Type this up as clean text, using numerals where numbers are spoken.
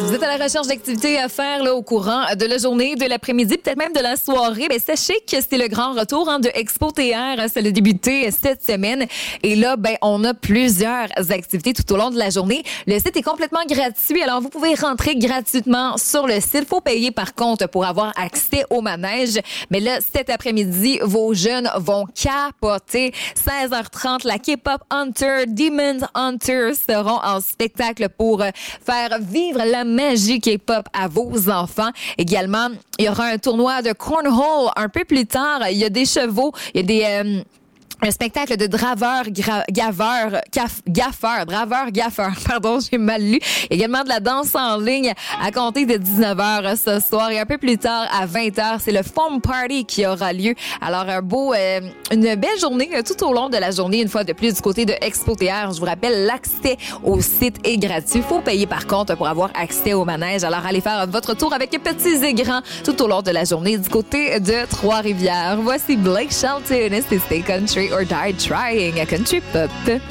Vous êtes à la recherche d'activités à faire là, au courant de la journée, de l'après-midi, peut-être même de la soirée. Ben, sachez que c'est le grand retour de Expo TR. Ça a débuté cette semaine. Et là, on a plusieurs activités tout au long de la journée. Le site est complètement gratuit. Alors, vous pouvez rentrer gratuitement sur le site. Il faut payer, par contre, pour avoir accès au manège. Mais là, cet après-midi, vos jeunes vont capoter. 16h30, la K-Pop Hunter, Demon Hunter seront en spectacle pour faire vivre la magie K-pop à vos enfants. Également, il y aura un tournoi de cornhole un peu plus tard. Il y a des chevaux, il y a des... un spectacle de gaffeur, pardon, j'ai mal lu. Également de la danse en ligne à compter de 19h ce soir. Et un peu plus tard, à 20h, c'est le Foam Party qui aura lieu. Alors, une belle journée tout au long de la journée, une fois de plus, du côté de Expo TR. Je vous rappelle, l'accès au site est gratuit. Faut payer, par contre, pour avoir accès au manège. Alors, allez faire votre tour avec petits et grands tout au long de la journée du côté de Trois-Rivières. Voici Blake Shelton et Stay Country or Die Trying, a country pop.